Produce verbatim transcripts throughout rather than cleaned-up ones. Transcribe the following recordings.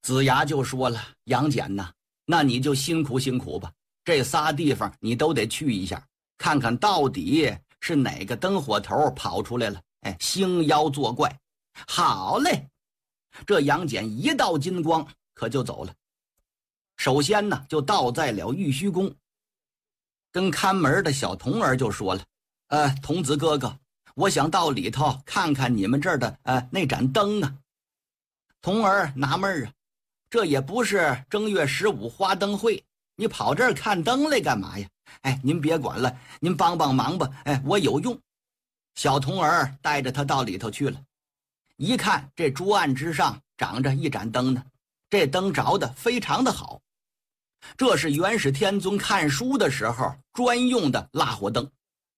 子牙就说了：“杨戬呐，那你就辛苦辛苦吧，这仨地方你都得去一下，看看到底是哪个灯火头跑出来了，哎，兴妖作怪。”好嘞，这杨戬一道金光可就走了。首先呢，就到在了玉虚宫，跟看门的小童儿就说了：“呃，童子哥哥，我想到里头看看你们这儿的呃那盏灯啊。”童儿纳闷啊，这也不是正月十五花灯会，你跑这儿看灯来干嘛呀？哎，您别管了，您帮帮忙吧，哎，我有用。小童儿带着他到里头去了，一看这桌案之上长着一盏灯呢，这灯着的非常的好，这是元始天尊看书的时候专用的蜡火灯。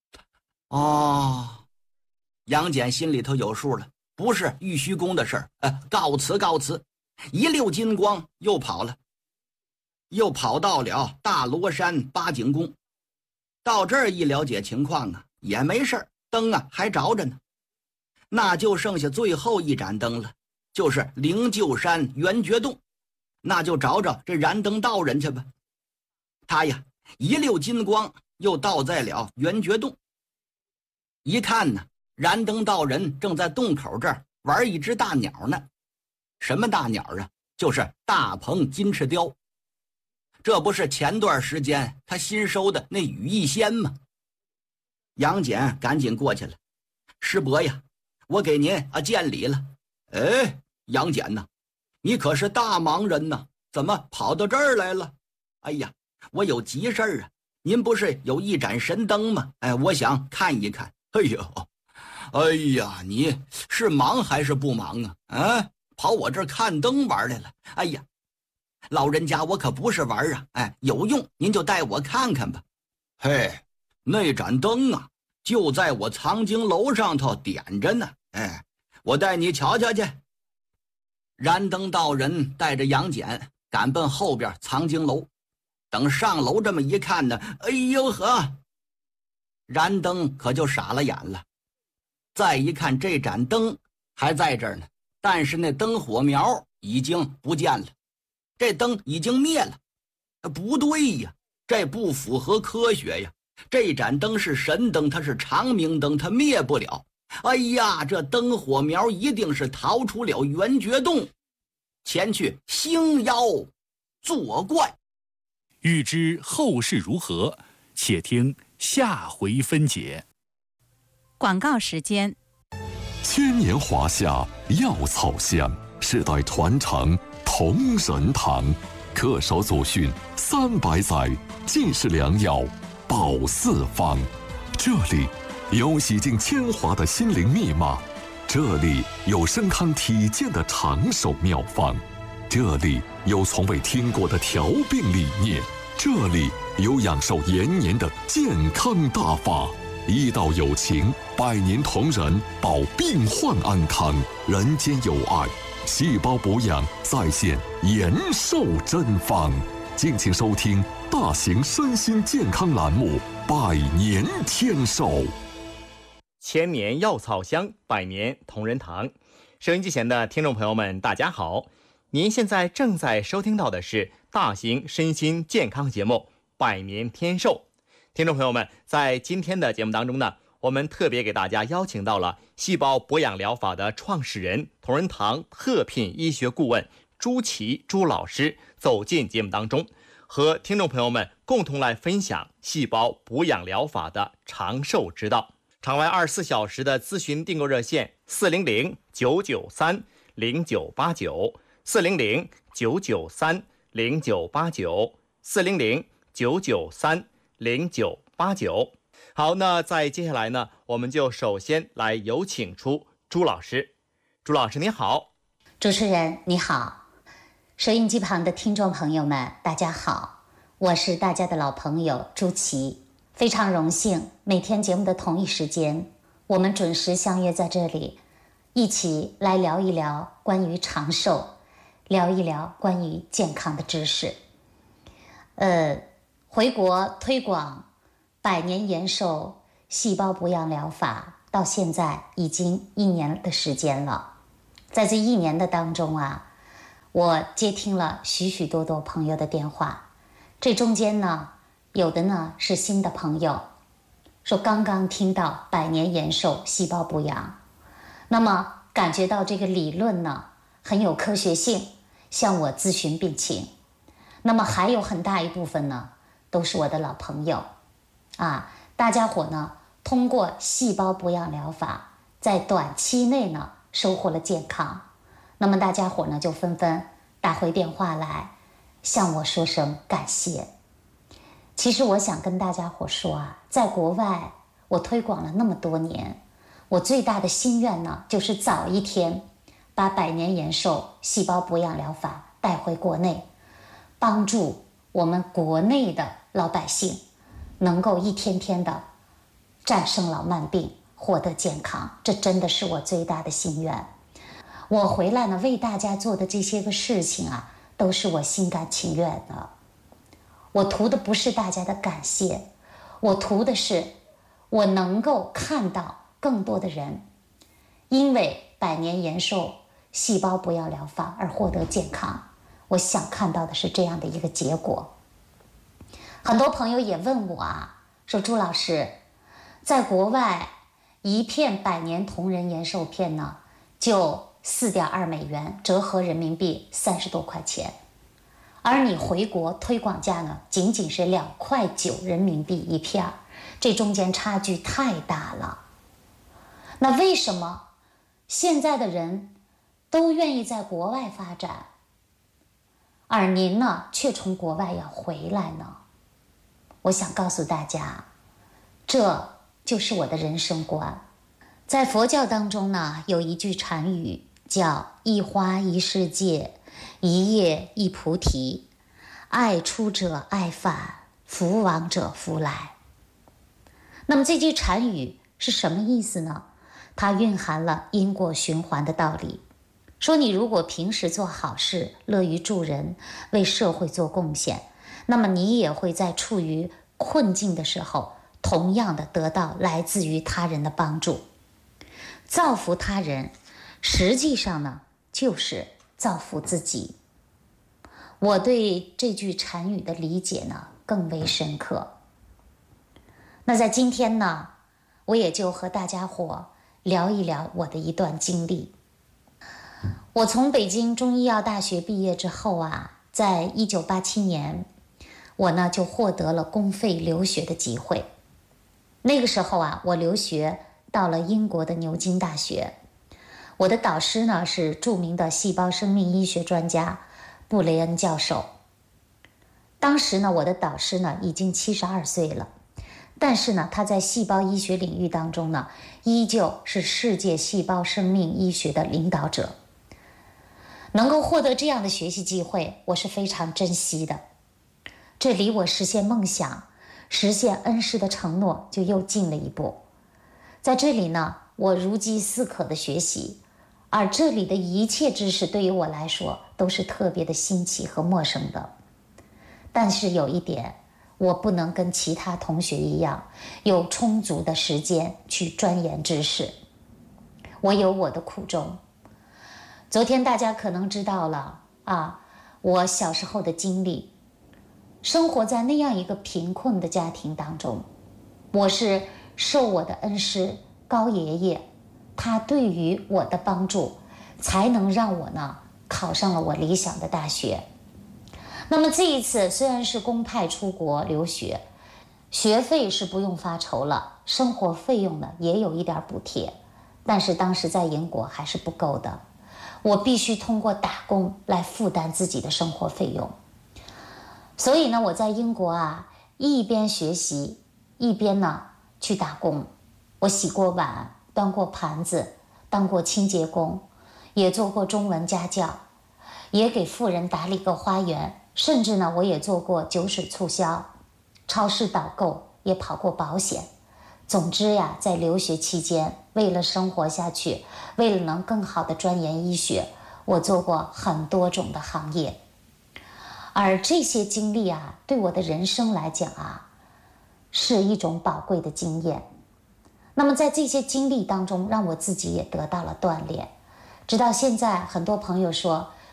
哦，杨戬心里头有数了，不是玉虚宫的事儿，呃，告辞告辞，一溜金光又跑了，又跑到了大罗山八景宫。到这儿一了解情况啊，也没事儿，灯啊还着着呢，那就剩下最后一盏灯了，就是灵鹫山圆觉洞，那就找找这燃灯道人去吧。他呀一溜金光又到在了圆觉洞，一看呢，燃灯道人正在洞口这儿玩一只大鸟呢。什么大鸟啊？就是大鹏金翅雕。这不是前段时间他新收的那羽翼仙吗？杨戬赶紧过去了：“师伯呀，我给您啊见礼了。”哎，杨戬呐，你可是大忙人呐，怎么跑到这儿来了？哎呀，我有急事儿啊，您不是有一盏神灯吗？哎，我想看一看。哎呦，哎呀，你是忙还是不忙啊？啊，跑我这儿看灯玩来了？哎呀，老人家，我可不是玩啊，哎，有用您就带我看看吧。嘿，那盏灯啊，就在我藏经楼上头点着呢，哎，我带你瞧瞧去。燃灯道人带着杨戬赶奔后边藏经楼，等上楼这么一看呢，哎呦呵，燃灯可就傻了眼了。再一看这盏灯还在这儿呢，但是那灯火苗已经不见了，这灯已经灭了。不对呀，这不符合科学呀，这盏灯是神灯，它是长明灯，它灭不了。哎呀，这灯火苗一定是逃出了圆觉洞，前去兴妖作怪。 欲知后事如何，且听下回分解。 广告时间。 千年华夏药草香，世代传承同仁堂，恪守祖训三百载，尽是良药保四方。这里有洗净铅华的心灵密码，这里有深康体健的长寿妙方，这里有从未听过的调病理念，这里有养寿延年的健康大法。医道有情，百年同仁，保病患安康，人间有爱，细胞补养在线延寿真方。敬请收听大型身心健康栏目《百年天寿》。 千年药草香，百年同仁堂。收音机前的听众朋友们，大家好，您现在正在收听到的是大型身心健康节目《百年天寿》。听众朋友们，在今天的节目当中呢，我们特别给大家邀请到了细胞博养疗法的创始人、同仁堂特聘医学顾问朱琦朱老师走进节目当中，和听众朋友们共同来分享细胞补养疗法的长寿之道。场外二十四小时的咨询订购热线：四零零九九三零九八九，四零零九九三零九八九，四零零九九三零九八九。好，那在接下来呢，我们就首先来有请出朱老师。朱老师你好。 主持人你好，收音机旁的听众朋友们大家好，我是大家的老朋友朱琦，非常荣幸每天节目的同一时间，我们准时相约在这里，一起来聊一聊关于长寿，聊一聊关于健康的知识。呃，回国推广百年延寿细胞补养疗法到现在已经一年的时间了。在这一年的当中啊， 我接听了许许多多朋友的电话，这中间呢，有的呢是新的朋友，说刚刚听到百年延寿、细胞补养，那么感觉到这个理论呢很有科学性，向我咨询病情。那么还有很大一部分呢都是我的老朋友啊，大家伙呢通过细胞补养疗法在短期内呢收获了健康，那么大家伙呢就纷纷打回电话来向我说声感谢。其实我想跟大家伙说啊，在国外我推广了那么多年，我最大的心愿呢就是早一天把百年延寿细胞补养疗法带回国内，帮助我们国内的老百姓能够一天天的战胜老慢病，获得健康，这真的是我最大的心愿。我回来呢为大家做的这些个事情啊，都是我心甘情愿的。我图的不是大家的感谢，我图的是我能够看到更多的人因为百年延寿细胞补养疗法而获得健康，我想看到的是这样的一个结果。很多朋友也问我啊，说朱老师，在国外一片百年同仁延寿片呢就 四点二美元，折合人民币三十多块钱，而你回国推广价呢仅仅是两块九人民币一片，这中间差距太大了。那为什么现在的人都愿意在国外发展，而您呢却从国外要回来呢？我想告诉大家，这就是我的人生观。在佛教当中呢，有一句禅语叫一花一世界，一叶一菩提，爱出者爱返，福往者福来。那么这句禅语是什么意思呢？它蕴含了因果循环的道理，说你如果平时做好事，乐于助人，为社会做贡献，那么你也会在处于困境的时候同样的得到来自于他人的帮助。造福他人实际上呢就是造福自己。我对这句禅语的理解呢更为深刻。那在今天呢，我也就和大家伙聊一聊我的一段经历。我从北京中医药大学毕业之后啊，在一九八七年我呢就获得了公费留学的机会。那个时候啊，我留学到了英国的牛津大学，我的导师呢是著名的细胞生命医学专家布雷恩教授。当时呢，我的导师呢已经七十二岁了，但是呢，他在细胞医学领域当中呢，依旧是世界细胞生命医学的领导者。能够获得这样的学习机会，我是非常珍惜的。这离我实现梦想、实现恩师的承诺就又近了一步。在这里呢，我如饥似渴的学习，而这里的一切知识对于我来说都是特别的新奇和陌生的。但是有一点，我不能跟其他同学一样有充足的时间去钻研知识，我有我的苦衷。昨天大家可能知道了啊，我小时候的经历，生活在那样一个贫困的家庭当中，我是受我的恩师高爷爷他对于我的帮助，才能让我呢考上了我理想的大学。那么这一次虽然是公派出国留学，学费是不用发愁了，生活费用呢也有一点补贴，但是当时在英国还是不够的，我必须通过打工来负担自己的生活费用。所以呢，我在英国啊，一边学习一边呢去打工。我洗过碗，端过盘子，当过清洁工，也做过中文家教，也给富人打理过花园，甚至呢我也做过酒水促销，超市导购，也跑过保险。总之呀，在留学期间，为了生活下去，为了能更好的钻研医学，我做过很多种的行业。而这些经历啊，对我的人生来讲啊，是一种宝贵的经验。那么在这些经历当中，让我自己也得到了锻炼。直到现在，很多朋友说，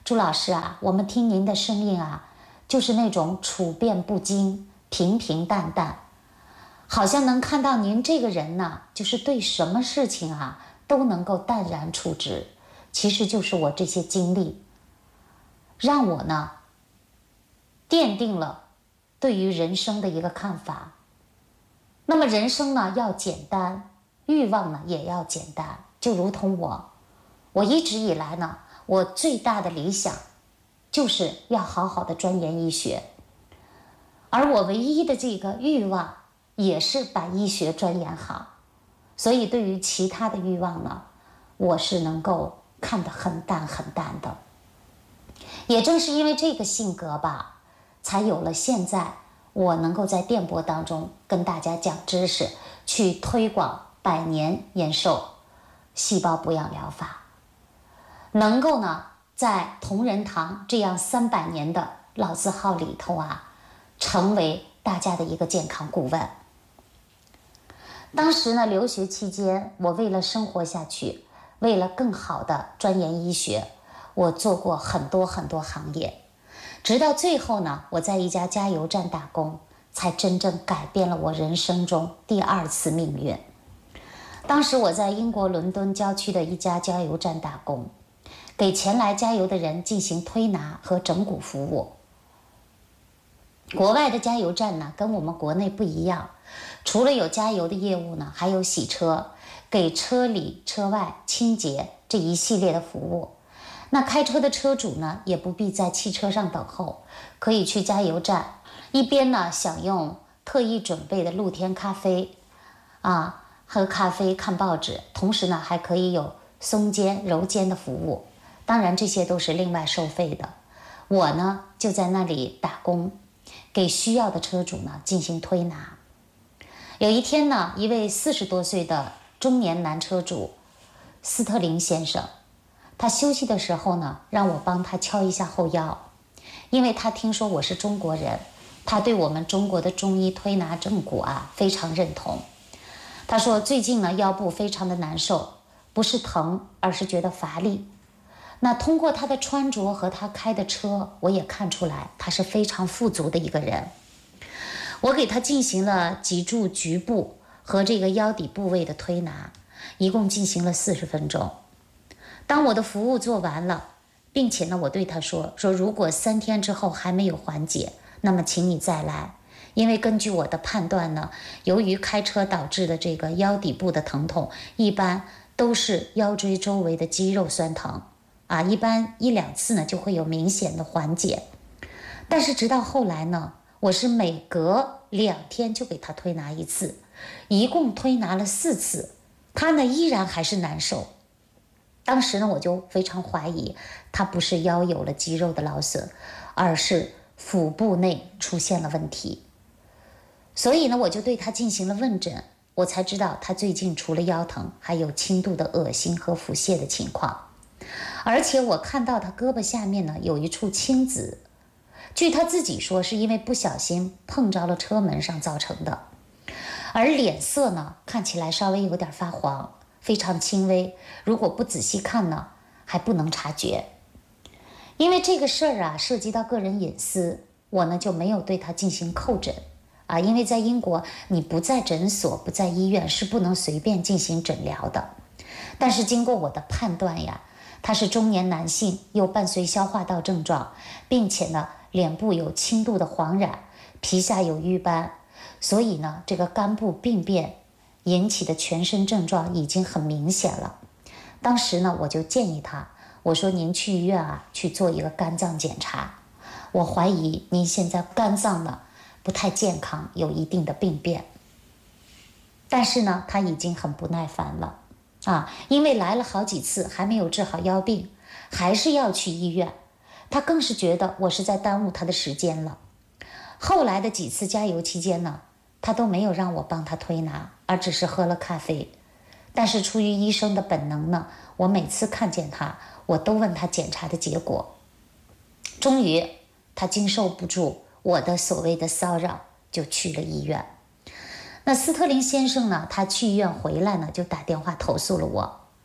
朱老师啊，我们听您的声音啊，就是那种处变不惊，平平淡淡，好像能看到您这个人呢，就是对什么事情啊都能够淡然处之。其实就是我这些经历，让我呢奠定了对于人生的一个看法。那么人生呢要简单，欲望呢也要简单。就如同我，我一直以来呢，我最大的理想就是要好好的钻研医学，而我唯一的这个欲望也是把医学钻研好。所以对于其他的欲望呢，我是能够看得很淡很淡的。也正是因为这个性格吧，才有了现在我能够在电波当中跟大家讲知识，去推广百年延寿细胞补养疗法，能够呢在同仁堂这样三百年的老字号里头啊，成为大家的一个健康顾问。当时呢留学期间，我为了生活下去，为了更好的钻研医学，我做过很多很多行业，直到最后呢，我在一家加油站打工，才真正改变了我人生中第二次命运。当时我在英国伦敦郊区的一家加油站打工，给前来加油的人进行推拿和整骨服务。国外的加油站呢，跟我们国内不一样，除了有加油的业务呢，还有洗车，给车里车外清洁这一系列的服务。那开车的车主呢，也不必在汽车上等候，可以去加油站，一边呢享用特意准备的露天咖啡啊，喝咖啡看报纸，同时呢还可以有松肩揉肩的服务，当然这些都是另外收费的。我呢就在那里打工，给需要的车主呢进行推拿。有一天呢，一位四十多岁的中年男车主斯特林先生，他休息的时候呢，让我帮他敲一下后腰，因为他听说我是中国人，他对我们中国的中医推拿正骨啊非常认同。他说最近呢腰部非常的难受，不是疼，而是觉得乏力。那通过他的穿着和他开的车，我也看出来他是非常富足的一个人。我给他进行了脊柱局部和这个腰底部位的推拿，一共进行了四十分钟。当我的服务做完了，并且呢我对他说说如果三天之后还没有缓解，那么请你再来，因为根据我的判断呢，由于开车导致的这个腰底部的疼痛，一般都是腰椎周围的肌肉酸疼啊，一般一两次呢就会有明显的缓解。但是直到后来呢，我是每隔两天就给他推拿一次，一共推拿了四次，他呢依然还是难受。当时呢我就非常怀疑他不是腰有了肌肉的劳损，而是腹部内出现了问题。所以呢我就对他进行了问诊，我才知道他最近除了腰疼，还有轻度的恶心和腹泻的情况。而且我看到他胳膊下面呢有一处青紫，据他自己说是因为不小心碰着了车门上造成的。而脸色呢看起来稍微有点发黄，非常轻微，如果不仔细看呢还不能察觉。因为这个事儿啊涉及到个人隐私，我呢就没有对他进行叩诊啊，因为在英国你不在诊所不在医院是不能随便进行诊疗的。但是经过我的判断呀，他是中年男性，又伴随消化道症状，并且呢脸部有轻度的黄染，皮下有瘀斑，所以呢这个肝部病变引起的全身症状已经很明显了。当时呢我就建议他，我说您去医院啊去做一个肝脏检查，我怀疑您现在肝脏呢不太健康，有一定的病变。但是呢他已经很不耐烦了啊，因为来了好几次还没有治好腰病，还是要去医院，他更是觉得我是在耽误他的时间了。后来的几次加油期间呢，他都没有让我帮他推拿，而只是喝了咖啡。但是出于医生的本能呢，我每次看见他，我都问他检查的结果。终于他经受不住我的所谓的骚扰，就去了医院。那斯特林先生呢，他去医院回来呢，就打电话投诉了我，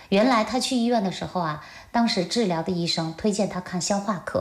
原来他去医院的时候啊，当时治疗的医生推荐他看消化科。